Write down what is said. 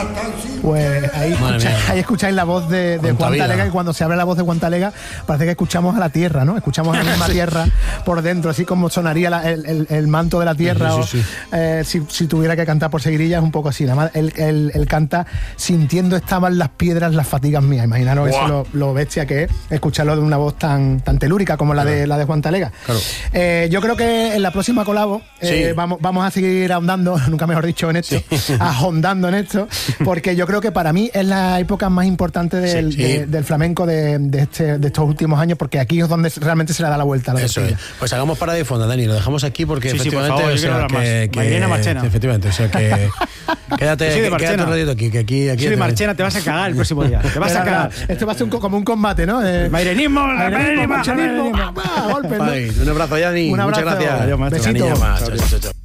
Pues ahí escucháis la voz de Juan Talega, y cuando se abre la voz de Juan Talega parece que escuchamos a la tierra, ¿no? Escuchamos a la misma tierra por dentro, así como sonaría el manto de la tierra. Sí. Si tuviera que cantar por seguirilla, es un poco así. Nada más él canta sintiendo estaban las piedras, las fatigas mías. Imaginaros eso, lo bestia que es escucharlo de una voz tan telúrica como la de Juan Talega. Claro. Yo creo que en la próxima colabo vamos a seguir ahondando, nunca mejor dicho, en esto, ahondando en esto, porque yo creo que para mí es la época más importante del flamenco de estos últimos años, porque aquí es donde realmente se le da la vuelta a la Eso es. Pues hagamos para de fondo, Dani, lo dejamos aquí porque efectivamente, por favor, Irene Marchena. Efectivamente, o sea que quédate un ratito aquí, que aquí de Marchena te vas a cagar el próximo día. Te vas a cagar. Esto va a ser como un combate, ¿no? Mairenismo, marchenismo, golpe, ¿no? Un abrazo, Dani. Un abrazo. Muchas gracias. Adiós, maestro. Besito. Chao.